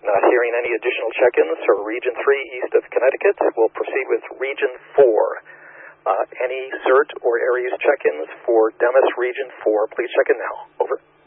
Not hearing any additional check-ins for Region 3 east of Connecticut. We'll proceed with Region 4. Any CERT or Aries check-ins for Demis Region 4? Please check in now. Over.